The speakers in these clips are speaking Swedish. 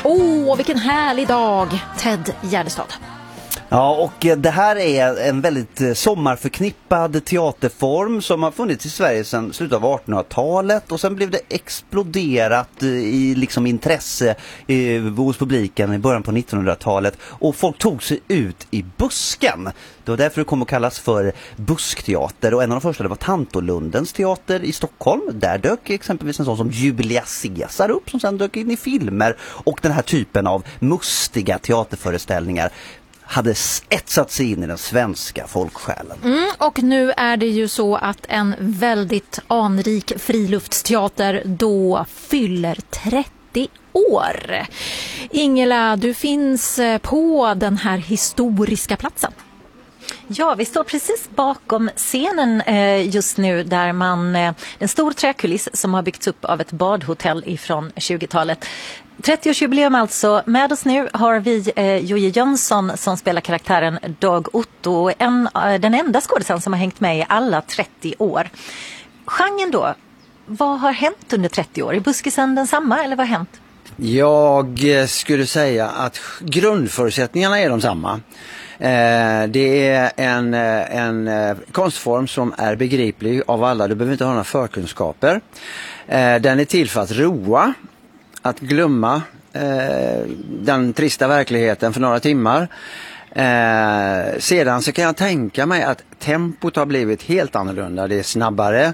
Vilken härlig dag, Ted Gärdestad. Ja, och det här är en väldigt sommarförknippad teaterform som har funnits i Sverige sedan slutet av 1800-talet och sen blev det exploderat i liksom intresse hos publiken i början på 1900-talet och folk tog sig ut i busken. Det var därför det kom att kallas för buskteater och en av de första det var Tantolundens teater i Stockholm. Där dök exempelvis en sån som Julia Caesar upp som sen dök in i filmer och den här typen av mustiga teaterföreställningar hade etsat sig in i den svenska folksjälen. Och nu är det ju så att en väldigt anrik friluftsteater då fyller 30 år. Ingela, du finns på den här historiska platsen. Ja, vi står precis bakom scenen just nu där en stor träkuliss som har byggts upp av ett badhotell ifrån 20-talet. 30-årsjubileum alltså. Med oss nu har vi Jojje Jönsson som spelar karaktären Dag Otto. Den enda skådespelaren som har hängt med i alla 30 år. Genren då, vad har hänt under 30 år? Är buskisen densamma eller vad har hänt? Jag skulle säga att grundförutsättningarna är de samma. Det är en konstform som är begriplig av alla. Du behöver inte ha några förkunskaper. Den är till för att roa, att glömma den trista verkligheten för några timmar. Sedan så kan jag tänka mig att tempot har blivit helt annorlunda. Det är snabbare.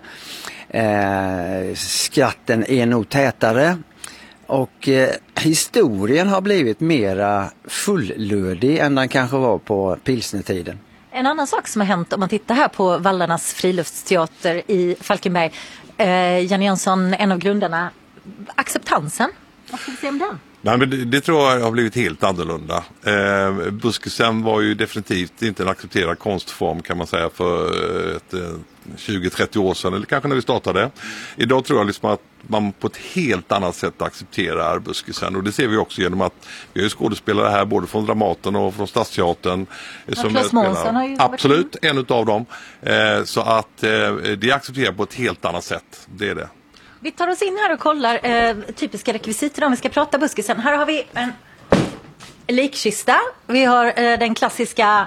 Skratten är nog tätare. Och historien har blivit mera fullödig än den kanske var på pilsnertiden. En annan sak som har hänt om man tittar här på Vallarnas friluftsteater i Falkenberg. Janne Jönsson, en av grundarna. Acceptansen, vad ska vi säga om den? Nej, men det tror jag har blivit helt annorlunda. Buskisen var ju definitivt inte en accepterad konstform kan man säga för 20-30 år sedan eller kanske när vi startade. Idag tror jag liksom att man på ett helt annat sätt accepterar buskisen och det ser vi också genom att vi har ju skådespelare här både från Dramaten och från Stadsteatern. Claes Månsson har ju absolut, en utav dem. Så att det är accepterat på ett helt annat sätt, det är det. Vi tar oss in här och kollar typiska rekvisiter om vi ska prata buskisen. Här har vi en likkista. Vi har den klassiska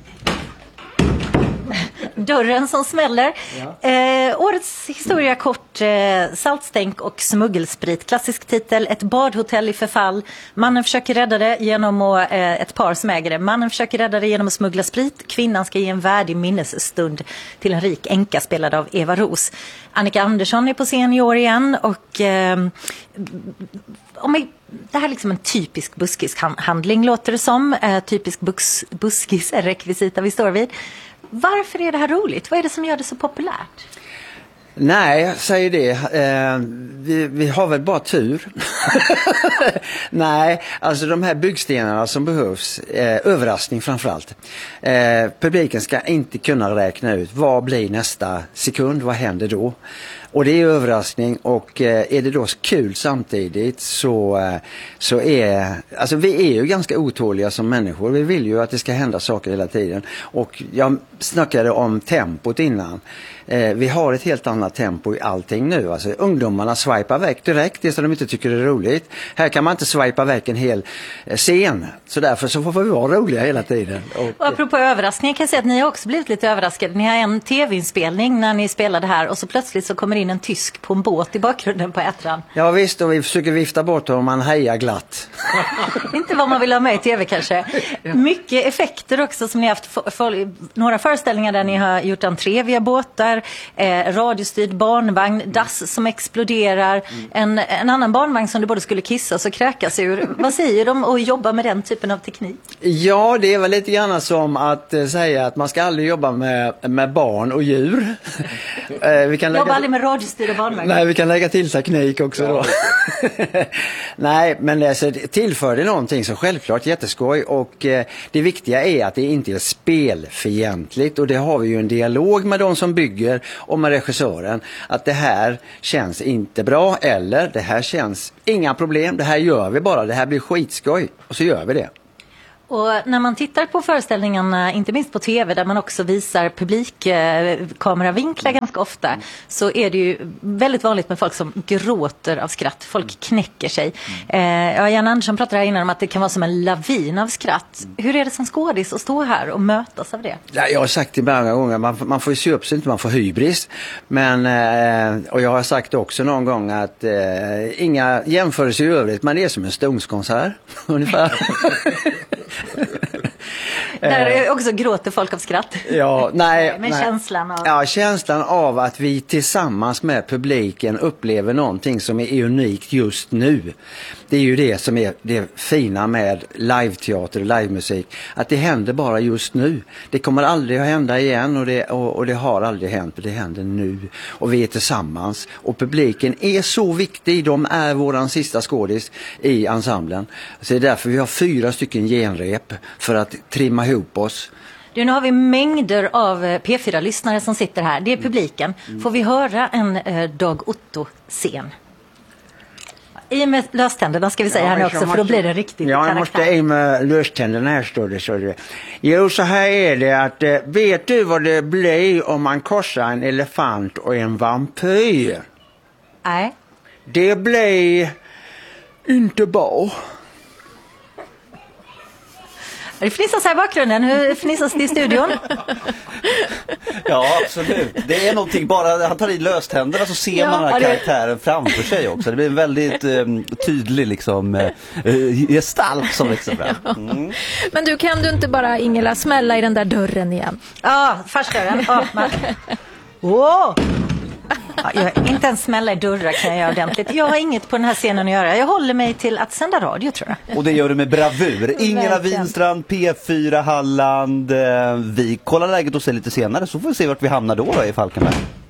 dörren som smäller. Ja. Årets historia kort, saltstänk och smuggelsprit. Klassisk titel, ett badhotell i förfall. Mannen försöker rädda det genom att, ett par som äger det. Mannen försöker rädda det genom att smuggla sprit. Kvinnan ska ge en värdig minnesstund till en rik änka spelad av Eva Ros. Annika Andersson är på scen i år igen och det här är liksom en typisk buskishandling låter det som. Typisk buskis är rekvisita vi står vid. Varför är det här roligt? Vad är det som gör det så populärt? Nej, jag säger det. Vi har väl bara tur. Nej, alltså de här byggstenarna som behövs, överraskning framförallt. Publiken ska inte kunna räkna ut vad blir nästa sekund, vad händer då? Och det är överraskning och är det då kul samtidigt så är, alltså vi är ju ganska otåliga som människor. Vi vill ju att det ska hända saker hela tiden. Och jag snackade om tempot innan. Vi har ett helt annat tempo i allting nu. Alltså ungdomarna swipar väck direkt det som de inte tycker är roligt. Här kan man inte swipa väck en hel scen. Så därför så får vi vara roliga hela tiden. Och apropå överraskningar kan jag säga att ni har också blivit lite överraskade. Ni har en tv-inspelning när ni spelade här och så plötsligt så kommer in en tysk på en båt i bakgrunden på Ätran. Ja visst, och vi försöker vifta bort och man hejar glatt. Inte vad man vill ha med i tv kanske. Mycket effekter också som ni har haft. Några föreställningar där ni har gjort entré via båtar. Radiostyrd barnvagn, dass som exploderar. En annan barnvagn som du både skulle kissas och kräkas ur. Vad säger de att jobba med den typen av teknik? Ja, det är väl lite grann som att säga att man ska aldrig jobba med barn och djur. Vi kan jobba aldrig med radiostyrda barnvagn. Nej, vi kan lägga till teknik också då. Nej, men alltså, tillför det någonting så självklart jätteskoj och det viktiga är att det inte är spelfientligt och det har vi ju en dialog med de som bygger och med regissören att det här känns inte bra eller det här känns inga problem, det här gör vi bara, det här blir skitskoj och så gör vi det. Och när man tittar på föreställningarna, inte minst på tv där man också visar publikkameravinklar ganska ofta, så är det ju väldigt vanligt med folk som gråter av skratt. Folk knäcker sig. Jan Andersson pratade här innan om att det kan vara som en lavin av skratt. Hur är det som skådis att stå här och mötas av det? Ja, jag har sagt det många gånger, man får ju se upp så inte man får hybris. Men, och jag har sagt också någon gång att inga jämförelser i övrigt, men det är som en Stones-konsert ungefär. Där också gråter folk av skratt. Ja, nej. Känslan av... Ja, känslan av att vi tillsammans med publiken upplever någonting som är unikt just nu. Det är ju det som är det fina med live-teater och livemusik. Att det händer bara just nu. Det kommer aldrig att hända igen och det har aldrig hänt. Det händer nu. Och vi är tillsammans. Och publiken är så viktig. De är våran sista skådis i ensemblen. Så det är därför vi har 4 stycken genrep för att trimma ihop oss. Nu har vi mängder av P4-lyssnare som sitter här. Det är publiken. Får vi höra en Dag Otto-scen? I med löständerna ska vi säga här nu också, för då blir det riktigt karaktär. Jag måste i med löständerna här står det. Så det. Jo, så här är det att vet du vad det blir om man korsar en elefant och en vampyr? Nej. Det blir inte bra. Det fnissas här i bakgrunden. Hur fnissas det i studion? Ja, absolut. Det är någonting, bara han tar i löständerna så ser man den här karaktären framför sig också. Det blir en väldigt tydlig liksom, gestalt som växer fram. Men du, kan du inte bara, Ingela, smälla i den där dörren igen? Ja, farsdörren. Wow! Ja, inte ens smälla i dörrar kan jag göra ordentligt. Jag har inget på den här scenen att göra. Jag håller mig till att sända radio, tror jag. Och det gör du med bravur. Ingela Winstrand, P4 Halland. Vi kollar läget och ser lite senare, så får vi se vart vi hamnar då i Falkenberg.